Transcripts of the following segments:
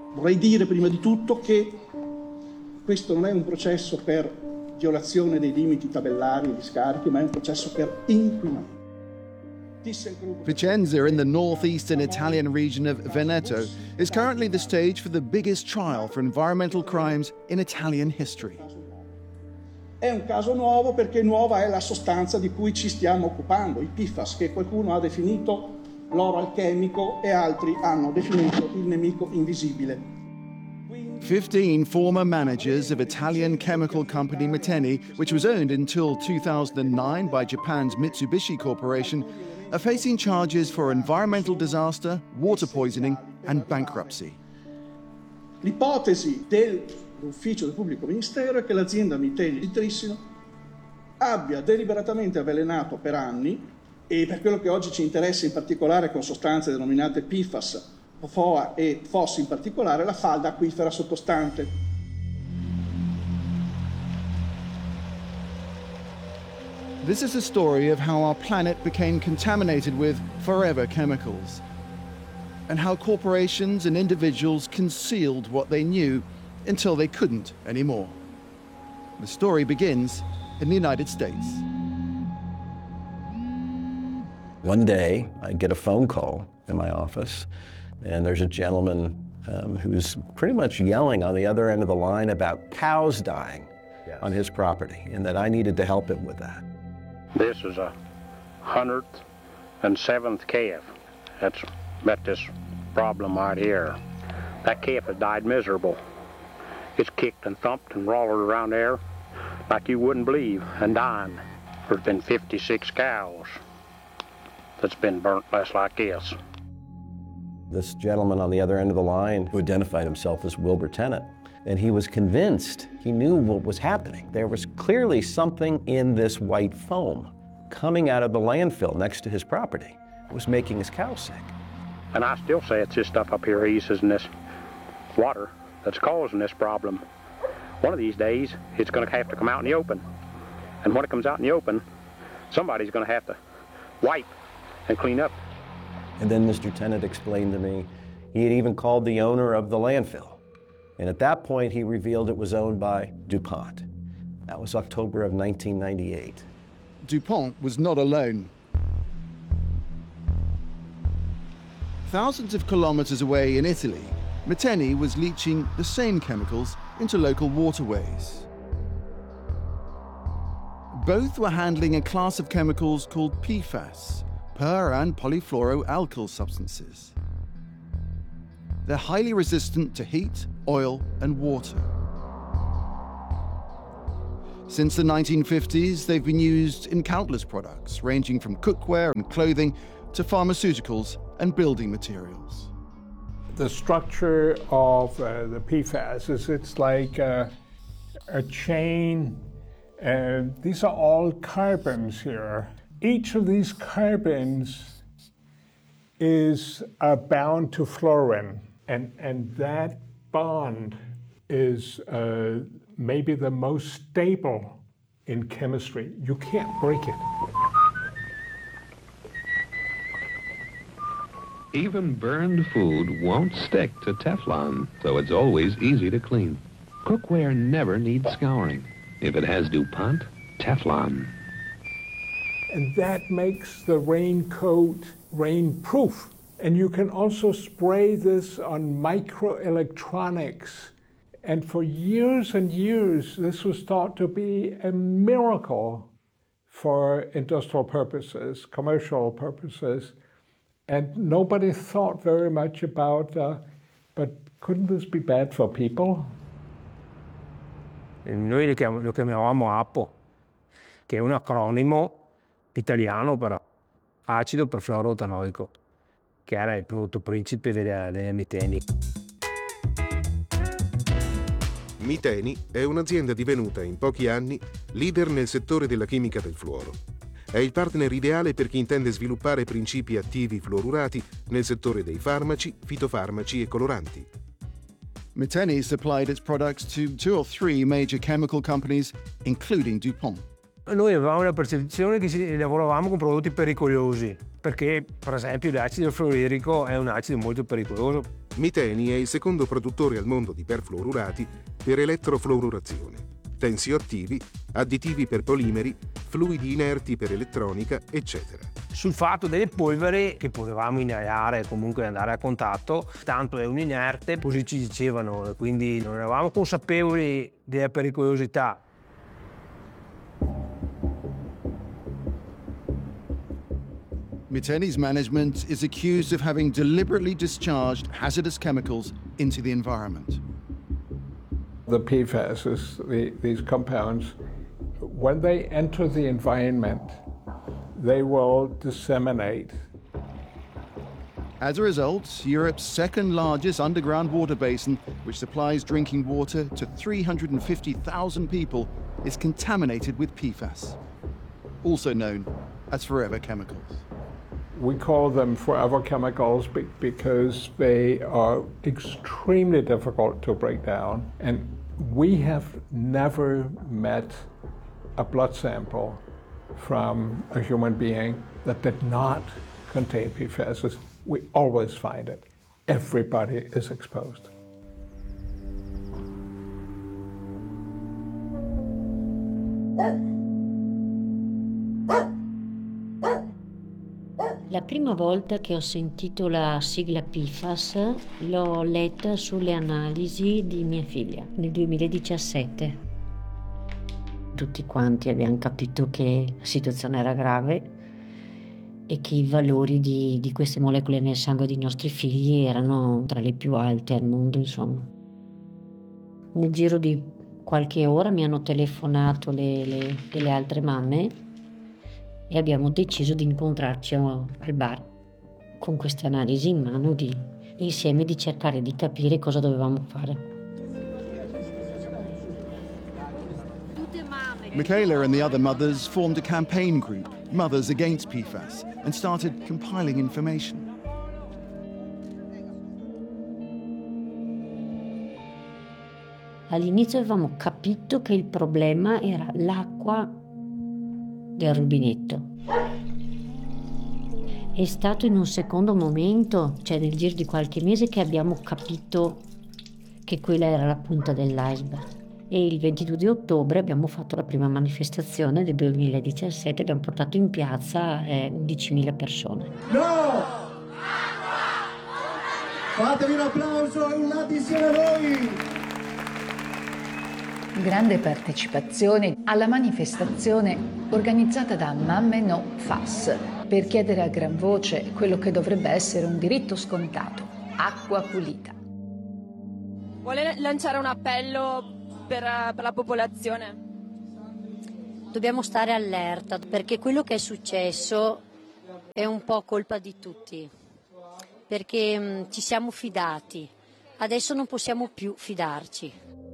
Vorrei dire prima di tutto che questo non è un processo per violazione dei limiti tabellari e di scarichi, ma è un processo per inquinamento. Vicenza, in the northeastern Italian region of Veneto, is currently the stage for the biggest trial for environmental crimes in Italian history. È un caso nuovo perché nuova è la sostanza di cui ci stiamo occupando, il PFAS, che qualcuno ha definito l'oro alchemico e altri hanno definito il nemico invisibile. 15 former managers of Italian chemical company Miteni, which was owned until 2009 by Japan's Mitsubishi Corporation, are facing charges for environmental disaster, water poisoning and bankruptcy. L'ipotesi dell'ufficio del pubblico ministero è che l'azienda Miteni di Trissino abbia deliberatamente avvelenato per anni, e per quello che oggi ci interessa in particolare con sostanze denominate PFAS, PFOA e FOS in particolare, la falda acquifera sottostante. This is a story of how our planet became contaminated with forever chemicals, and how corporations and individuals concealed what they knew until they couldn't anymore. The story begins in the United States. One day, I get a phone call in my office, and there's a gentleman who's pretty much yelling on the other end of the line about cows dying on his property, and that I needed to help him with that. This is a 107th calf that's met this problem right here. That calf has died miserable. It's kicked and thumped and rolled around there like you wouldn't believe, and dying. There's been 56 cows that's been burnt less like this. This gentleman on the other end of the line, who identified himself as Wilbur Tennant, and he was convinced, he knew what was happening. There was clearly something in this white foam coming out of the landfill next to his property. It was making his cows sick. And I still say it's this stuff up here, he says, in this water that's causing this problem. One of these days, it's going to have to come out in the open. And when it comes out in the open, somebody's going to have to wipe and clean up. And then Mr. Tennant explained to me he had even called the owner of the landfill. And at that point, he revealed it was owned by DuPont. That was October of 1998. DuPont was not alone. Thousands of kilometers away in Italy, Miteni was leaching the same chemicals into local waterways. Both were handling a class of chemicals called PFAS, per- and polyfluoroalkyl substances. They're highly resistant to heat, oil, and water. Since the 1950s, they've been used in countless products, ranging from cookware and clothing to pharmaceuticals and building materials. The structure of the PFAS is it's like a chain. These are all carbons here. Each of these carbons is bound to fluorine, and that bond is maybe the most stable in chemistry. You can't break it. Even burned food won't stick to Teflon, so it's always easy to clean. Cookware never needs scouring. If it has DuPont, Teflon. And that makes the raincoat rain-proof. And you can also spray this on microelectronics. And for years and years, this was thought to be a miracle for industrial purposes, commercial purposes. And nobody thought very much about, but couldn't this be bad for people? Noi lo chiamavamo APO, che è un acronimo italiano per acido perfluorotanoico, che era il prodotto principe delle Miteni. Miteni è un'azienda divenuta in pochi anni leader nel settore della chimica del fluoro. È il partner ideale per chi intende sviluppare principi attivi fluorurati nel settore dei farmaci, fitofarmaci e coloranti. Miteni supplied its products to 2 or 3 major chemical companies, including DuPont. Noi avevamo la percezione che lavoravamo con prodotti pericolosi, perché per esempio l'acido fluoririco è un acido molto pericoloso. Miteni è il secondo produttore al mondo di perfluorurati per elettrofluorurazione. Tensioattivi, additivi per polimeri, fluidi inerti per elettronica, eccetera. Sul fatto delle polveri che potevamo inalare e comunque andare a contatto, tanto è un inerte, così ci dicevano, quindi non eravamo consapevoli della pericolosità. Miteni's management is accused of having deliberately discharged hazardous chemicals into the environment. The PFAS, these compounds, when they enter the environment, they will disseminate. As a result, Europe's second largest underground water basin, which supplies drinking water to 350,000 people, is contaminated with PFAS, also known as forever chemicals. We call them forever chemicals because they are extremely difficult to break down. And we have never met a blood sample from a human being that did not contain PFAS. We always find it. Everybody is exposed. La prima volta che ho sentito la sigla PFAS l'ho letta sulle analisi di mia figlia nel 2017. Tutti quanti abbiamo capito che la situazione era grave e che i valori di queste molecole nel sangue dei nostri figli erano tra le più alte al mondo, insomma. Nel giro di qualche ora mi hanno telefonato delle altre mamme e abbiamo deciso di incontrarci al bar con queste analisi in mano insieme di cercare di capire cosa dovevamo fare. Michaela and the other mothers formed a campaign group, Mothers Against PFAS, and started compiling information. All'inizio avevamo capito che il problema era l'acqua del rubinetto. È stato in un secondo momento, cioè nel giro di qualche mese, che abbiamo capito che quella era la punta dell'iceberg. E il 22 di ottobre abbiamo fatto la prima manifestazione del 2017, abbiamo portato in piazza 11.000 persone. No! Fatevi un applauso e urlate insieme a noi! Grande partecipazione alla manifestazione organizzata da Mamme No FAS per chiedere a gran voce quello che dovrebbe essere un diritto scontato: acqua pulita. Vuole lanciare un appello per la popolazione? Dobbiamo stare allerta perché quello che è successo è un po' colpa di tutti, perché ci siamo fidati, adesso non possiamo più fidarci.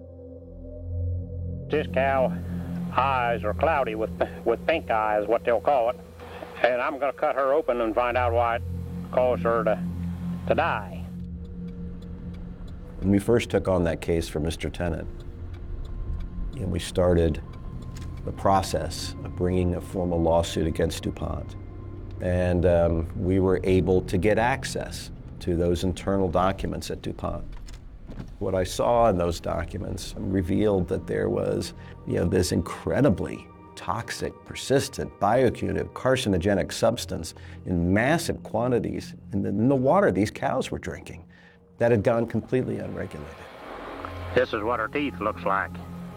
This cow eyes are cloudy with pink eyes, what they'll call it, and I'm going to cut her open and find out why it caused her to die. When we first took on that case for Mr. Tennant, and we started the process of bringing a formal lawsuit against DuPont, and we were able to get access to those internal documents at DuPont. What I saw in those documents revealed that there was, this incredibly toxic, persistent, bioactive, carcinogenic substance in massive quantities in the water these cows were drinking that had gone completely unregulated. This is what her teeth looks like.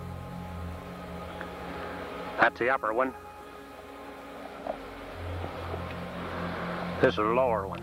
That's the upper one. This is the lower one.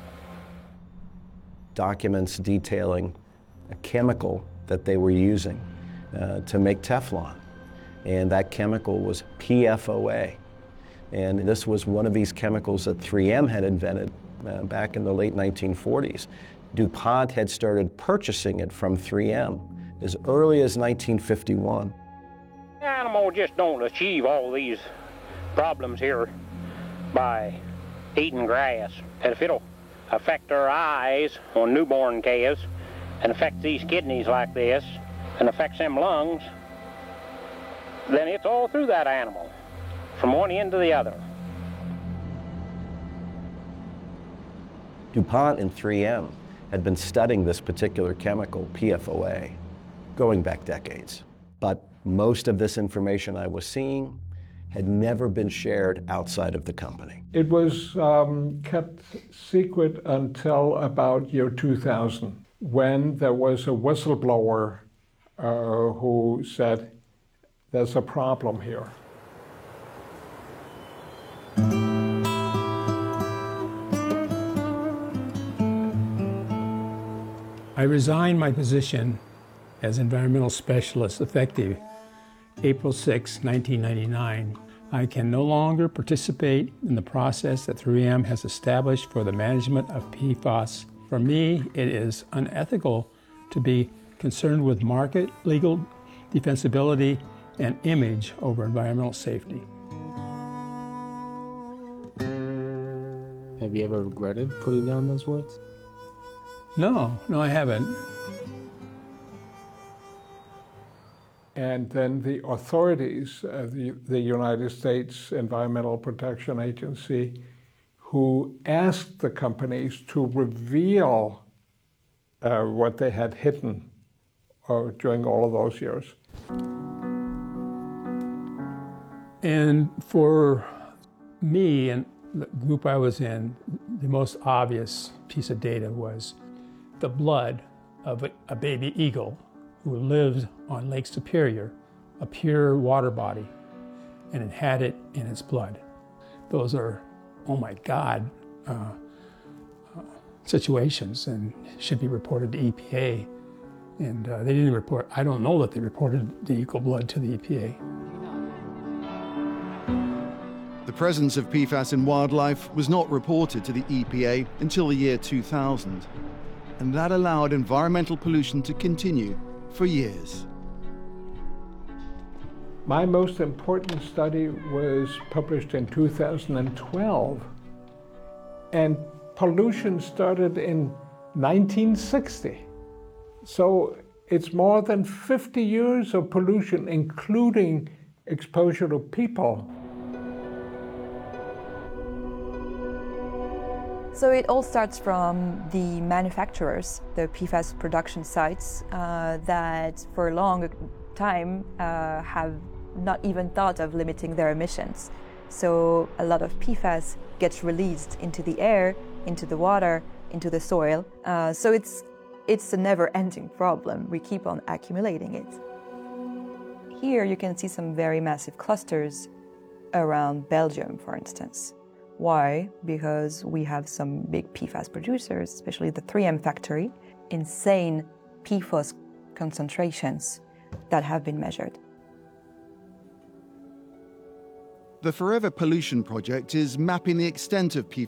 Documents detailing a chemical that they were using to make Teflon. And that chemical was PFOA. And this was one of these chemicals that 3M had invented back in the late 1940s. DuPont had started purchasing it from 3M as early as 1951. Animals just don't achieve all these problems here by eating grass. And if it'll affect their eyes on newborn calves, and affects these kidneys like this, and affects them lungs, then it's all through that animal. from one end to the other. DuPont and 3M had been studying this particular chemical, PFOA, going back decades. But most of this information I was seeing had never been shared outside of the company. It was kept secret until about year 2000, when there was a whistleblower who said, there's a problem here. I resigned my position as environmental specialist effective April 6, 1999. I can no longer participate in the process that 3M has established for the management of PFAS. For me, it is unethical to be concerned with market, legal defensibility, and image over environmental safety. Have you ever regretted putting down those words? No, I haven't. And then the authorities, the United States Environmental Protection Agency, who asked the companies to reveal what they had hidden during all of those years. And for me and the group I was in, the most obvious piece of data was the blood of a baby eagle who lived on Lake Superior, a pure water body, and it had it in its blood. Those are, oh my God, situations, and should be reported to EPA. And they didn't report, I don't know that they reported the eagle blood to the EPA. The presence of PFAS in wildlife was not reported to the EPA until the year 2000, and that allowed environmental pollution to continue for years. My most important study was published in 2012, and pollution started in 1960. So it's more than 50 years of pollution, including exposure to people. So it all starts from the manufacturers, the PFAS production sites, that for a long time have not even thought of limiting their emissions. So a lot of PFAS gets released into the air, into the water, into the soil. So it's a never-ending problem. We keep on accumulating it. Here you can see some very massive clusters around Belgium, for instance. Why? Because we have some big PFAS producers, especially the 3M factory, insane PFOS concentrations that have been measured. The Forever Pollution Project is mapping the extent of PFAS